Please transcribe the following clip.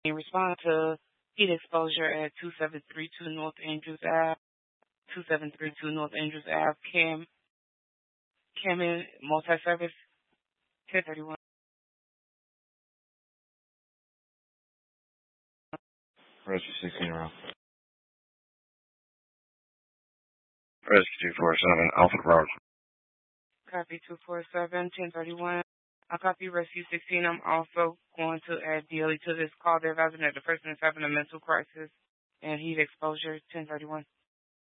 Respond to heat exposure at 2732 North Andrews Ave, 2732 North Andrews Ave, Cam multi-service, 1031. Rescue 16 row. Rescue 247, Alpha Bravo. Copy 247, 1031. I copy Rescue 16. I'm also going to add daily to this call. They're advising that the person is having a mental crisis and heat exposure, 1031.